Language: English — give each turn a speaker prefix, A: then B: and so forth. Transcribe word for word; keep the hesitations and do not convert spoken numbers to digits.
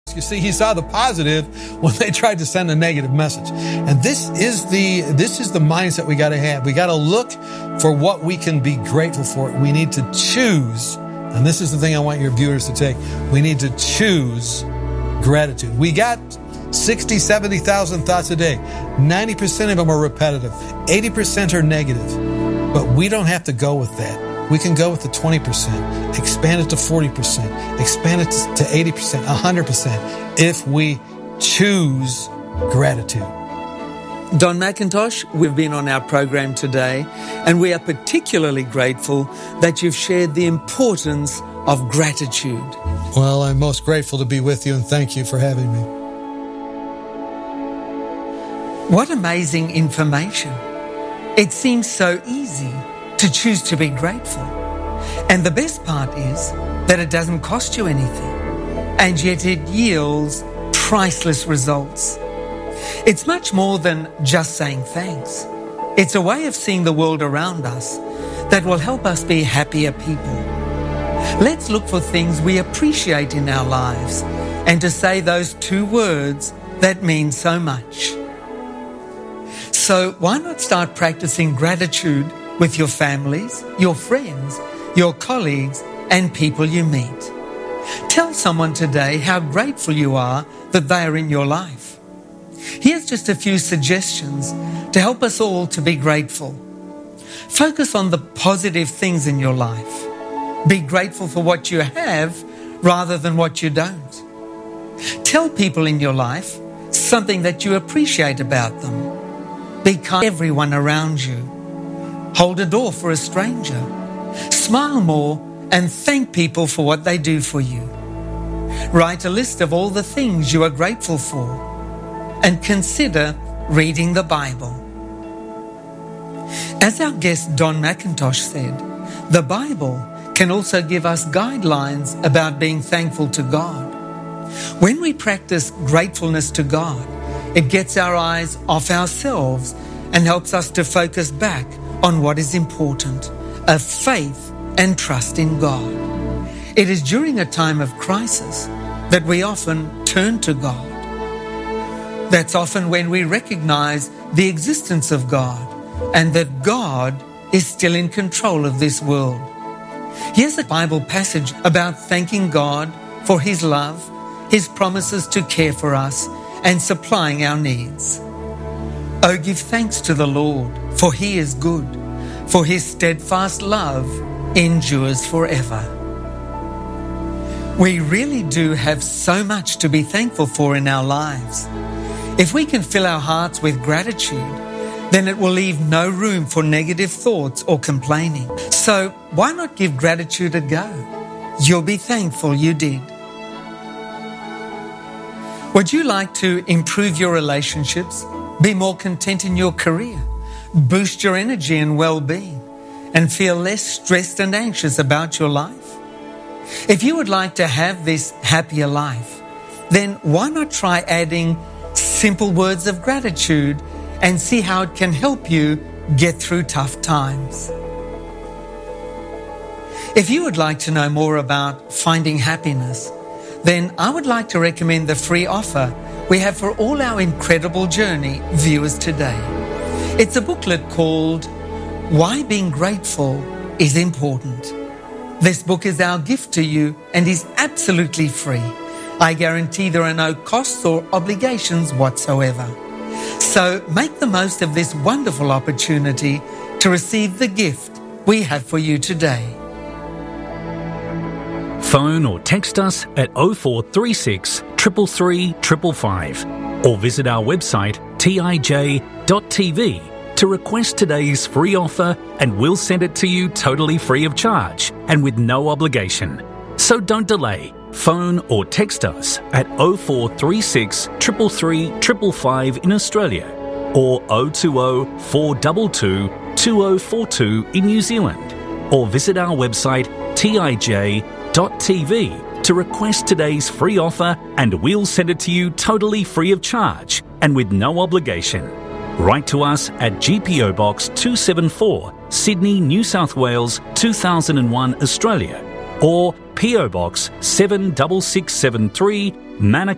A: You see, he saw the positive when they tried to send a negative message. And this is the this is the mindset we got to have. We got to look for what we can be grateful for. We need to choose, and this is the thing I want your viewers to take. We need to choose gratitude. We got sixty, seventy thousand thoughts a day. ninety percent of them are repetitive. eighty percent are negative. But we don't have to go with that. We can go with the twenty percent, expand it to forty percent, expand it to eighty percent, one hundred percent, if we choose gratitude.
B: Don McIntosh, we've been on our program today, and we are particularly grateful that you've shared the importance of gratitude.
A: Well, I'm most grateful to be with you, and thank you for having me.
B: What amazing information. It seems so easy to choose to be grateful. And the best part is that it doesn't cost you anything, and yet it yields priceless results. It's much more than just saying thanks. It's a way of seeing the world around us that will help us be happier people. Let's look for things we appreciate in our lives and to say those two words that mean so much. So why not start practicing gratitude with your families, your friends, your colleagues, and people you meet? Tell someone today how grateful you are that they are in your life. Here's just a few suggestions to help us all to be grateful. Focus on the positive things in your life. Be grateful for what you have rather than what you don't. Tell people in your life something that you appreciate about them. Be kind to everyone around you. Hold a door for a stranger. Smile more and thank people for what they do for you. Write a list of all the things you are grateful for and consider reading the Bible. As our guest Don McIntosh said, the Bible can also give us guidelines about being thankful to God. When we practice gratefulness to God, it gets our eyes off ourselves and helps us to focus back on what is important, of faith and trust in God. It is during a time of crisis that we often turn to God. That's often when we recognize the existence of God and that God is still in control of this world. Here's a Bible passage about thanking God for His love, His promises to care for us, and supplying our needs. Oh, give thanks to the Lord, for He is good, for His steadfast love endures forever. We really do have so much to be thankful for in our lives. If we can fill our hearts with gratitude, then it will leave no room for negative thoughts or complaining. So why not give gratitude a go? You'll be thankful you did. Would you like to improve your relationships, be more content in your career, boost your energy and well-being, and feel less stressed and anxious about your life? If you would like to have this happier life, then why not try adding simple words of gratitude and see how it can help you get through tough times? If you would like to know more about finding happiness, then I would like to recommend the free offer we have for all our Incredible Journey viewers today. It's a booklet called Why Being Grateful is Important. This book is our gift to you and is absolutely free. I guarantee there are no costs or obligations whatsoever. So make the most of this wonderful opportunity to receive the gift we have for you today.
C: Phone or text us at oh four three six, three three three, five five or visit our website t i j dot t v to request today's free offer, and we'll send it to you totally free of charge and with no obligation. So don't delay. Phone or text us at oh four three six, three three three, five five in Australia or oh two oh, four two two, two oh four two in New Zealand, or visit our website t i j dot t v to request today's free offer, and we'll send it to you totally free of charge and with no obligation. Write to us at G P O Box two seven four, Sydney, New South Wales two thousand one, Australia, or P O Box seven six six seven three, Manukau